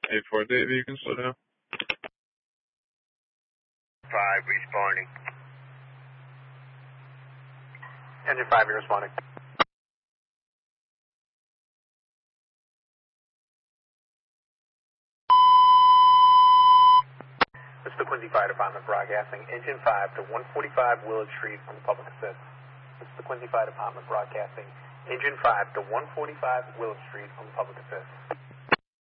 8-4 Dave, you can slow down. 5 responding. Engine 5, you're responding. This is the Quincy Fire Department broadcasting. Engine 5 to 145 Willard Street on public assist. This is the Quincy Fire Department broadcasting. Engine 5 to 145 Willard Street on public assist.